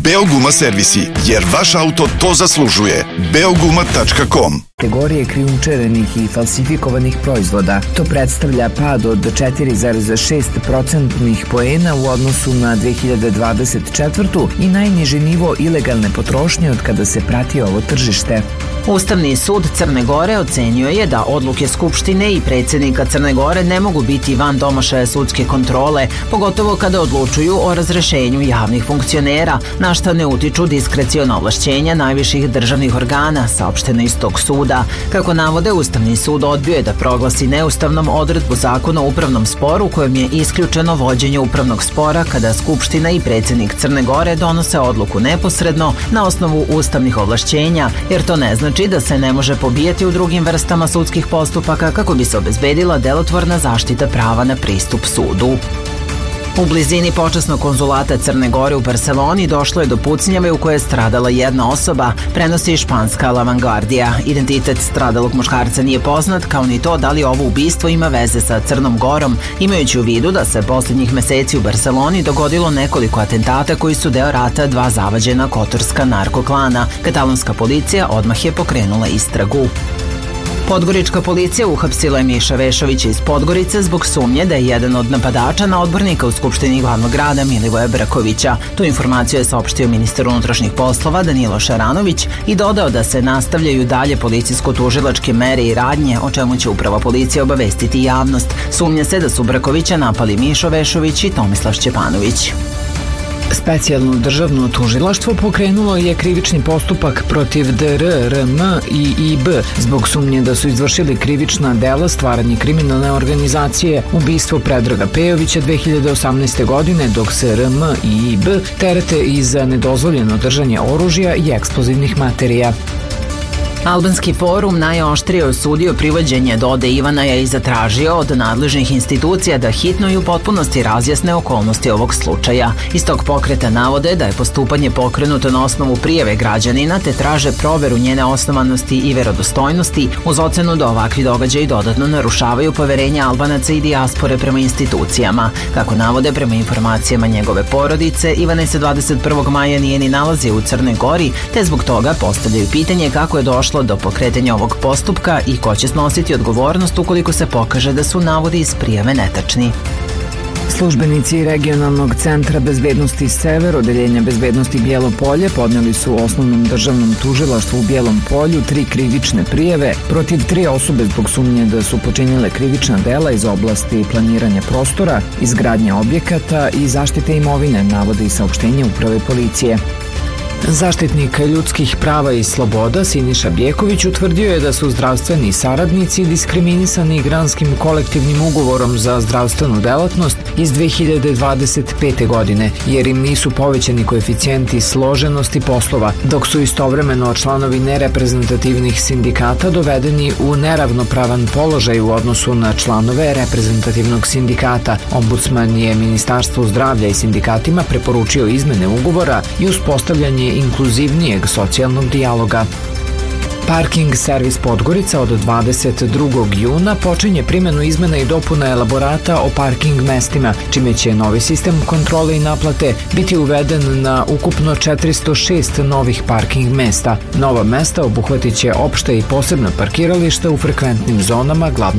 Beoguma servisi, jer vaš auto to zaslužuje. Beoguma.com. Kategorije krijumčarenih i falsifikovanih proizvoda. To predstavlja pad od 4,6% poena u odnosu na 2024. i najniži nivo ilegalne potrošnje od kada se prati ovo tržište. Ustavni sud Crne Gore ocenio je da odluke Skupštine i predsjednika Crne Gore ne mogu biti van domašaja sudske kontrole, pogotovo kada odlučuju o razrešenju javnih funkcionera, na šta ne utiču diskreciona ovlašćenja najviših državnih organa, saopšteno iz tog suda. Kako navode, Ustavni sud odbio je da proglasi neustavnom odredbu zakona o upravnom sporu kojom je isključeno vođenje upravnog spora kada Skupština i predsjednik Crne Gore donose odluku neposredno na osnovu ustavnih ovlašćenja, jer to ne znači da se ne može pobijati u drugim vrstama sudskih postupaka kako bi se obezbedila delotvorna zaštita prava na pristup sudu. U blizini počasnog konzulata Crne Gore u Barseloni došlo je do pucnjave u kojoj je stradala jedna osoba, prenosi španska La Vanguardija. Identitet stradalog muškarca nije poznat, kao ni to da li ovo ubistvo ima veze sa Crnom Gorom, imajući u vidu da se posljednjih meseci u Barseloni dogodilo nekoliko atentata koji su deo rata dva zavađena kotorska narkoklana. Katalonska policija odmah je pokrenula istragu. Podgorička policija uhapsila je Miša Vešovića iz Podgorice zbog sumnje da je jedan od napadača na odbornika u Skupštini glavnog grada Milivoja Brkovića. Tu informaciju je saopštio ministar unutrašnjih poslova Danilo Šaranović i dodao da se nastavljaju dalje policijsko-tužilačke mere i radnje, o čemu će uprava policija obavestiti javnost. Sumnja se da su Brkovića napali Mišo Vešović i Tomislav Šćepanović. Specijalno državno tužilaštvo pokrenulo je krivični postupak protiv DR, RM i IB zbog sumnje da su izvršili krivična dela stvaranje kriminalne organizacije, ubistvo Predraga Pejovića 2018. godine, dok se RM i IB terete i za nedozvoljeno držanje oružja i eksplozivnih materija. Albanski forum najoštrije osudio privođenje Dode Ivanaja i zatražio od nadležnih institucija da hitno i u potpunosti razjasne okolnosti ovog slučaja. Iz tog pokreta navode da je postupanje pokrenuto na osnovu prijave građanina te traže proveru njene osnovanosti i verodostojnosti uz ocenu da ovakvi događaji dodatno narušavaju poverenje Albanaca i dijaspore prema institucijama. Kako navode, prema informacijama njegove porodice, Ivanaj se 21. maja nije ni nalazio u Crnoj Gori, te zbog toga postavljaju pitanje kako je došlo do pokretanja ovog postupka i ko će snositi odgovornost ukoliko se pokaže da su navodi iz prijave netačni. Službenici Regionalnog centra bezbednosti Sever, Odeljenja bezbednosti Bijelo Polje, podneli su Osnovnom državnom tužilaštvu u Bijelom Polju 3 krivične prijave protiv 3 osobe zbog sumnje da su počinile krivična dela iz oblasti planiranja prostora, izgradnje objekata i zaštite imovine, navode i saopštenje uprave policije. Zaštitnik ljudskih prava i sloboda Siniša Bjeković utvrdio je da su zdravstveni saradnici diskriminisani granskim kolektivnim ugovorom za zdravstvenu delatnost iz 2025. godine, jer im nisu povećani koeficijenti složenosti poslova, dok su istovremeno članovi nereprezentativnih sindikata dovedeni u neravnopravan položaj u odnosu na članove reprezentativnog sindikata. Ombudsman je Ministarstvu zdravlja i sindikatima preporučio izmene ugovora i uspostavljanje inkluzivnijeg socijalnog dijaloga. Parking servis Podgorica od 22. juna počinje primjenu izmena i dopuna elaborata o parking mestima, čime će novi sistem kontrole i naplate biti uveden na ukupno 406 novih parking mesta. Nova mesta obuhvatit će opšte i posebna parkirališta u frekventnim zonama glavnog